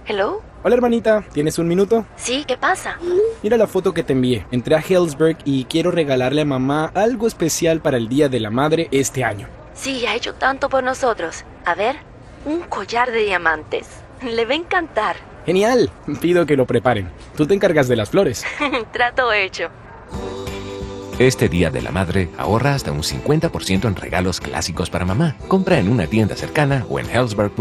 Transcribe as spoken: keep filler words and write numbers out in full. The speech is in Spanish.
¿Hello? Hola hermanita, ¿tienes un minuto? Sí, ¿qué pasa? Mira la foto que te envié. Entré a Helzberg y quiero regalarle a mamá algo especial para el Día de la Madre este año. Sí, ha hecho tanto por nosotros. A ver, un collar de diamantes. Le va a encantar. ¡Genial! Pido que lo preparen. Tú te encargas de las flores. Trato hecho. Este Día de la Madre, ahorra hasta un cincuenta por ciento en regalos clásicos para mamá. Compra en una tienda cercana o en Helzberg punto com.